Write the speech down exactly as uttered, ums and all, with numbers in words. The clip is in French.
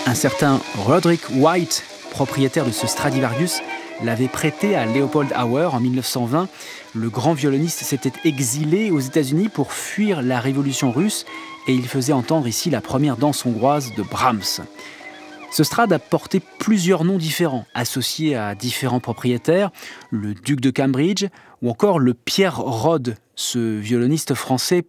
Un certain Roderick White, propriétaire de ce Stradivarius, l'avait prêté à Leopold Auer en dix-neuf cent vingt. Le grand violoniste s'était exilé aux États-Unis pour fuir la révolution russe et il faisait entendre ici la première danse hongroise de Brahms. Ce Strad a porté plusieurs noms différents, associés à différents propriétaires, le duc de Cambridge ou encore le Pierre Rode, ce violoniste français